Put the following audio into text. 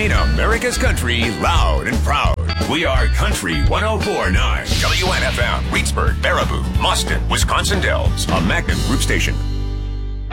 playing America's country loud and proud. We are Country 104.9 WNFM, Reedsburg, Baraboo, Mustin, Wisconsin Dells, a Magnum Group station.